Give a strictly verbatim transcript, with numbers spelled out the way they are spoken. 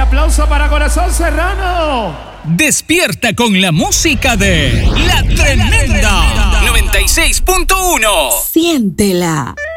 aplauso para Corazón Serrano. Despierta con la música de La Tremenda. noventa y seis punto uno. Siéntela.